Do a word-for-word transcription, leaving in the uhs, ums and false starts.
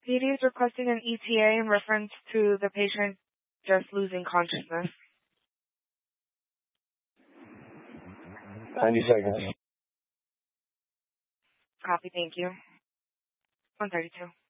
P D is requesting an E T A in reference to the patient just losing consciousness. ninety seconds. Copy, thank you. one thirty-two.